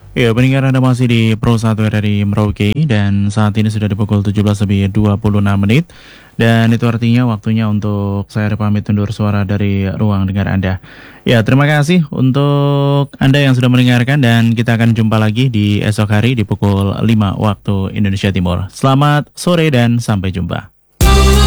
Ya, pendengar Anda masih di Pro 1 RRI Merauke dan saat ini sudah di pukul 17 lebih 26 menit dan itu artinya waktunya untuk saya pamit undur suara dari ruang dengar Anda. Ya, terima kasih untuk Anda yang sudah mendengarkan dan kita akan jumpa lagi di esok hari di pukul 5 waktu Indonesia Timur. Selamat sore dan sampai jumpa.